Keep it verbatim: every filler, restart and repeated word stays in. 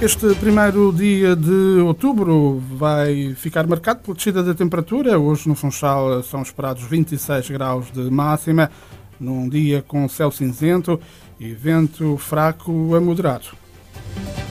Este primeiro dia de outubro vai ficar marcado pela descida da temperatura. Hoje no Funchal são esperados vinte e seis graus de máxima, num dia com céu cinzento e vento fraco a moderado.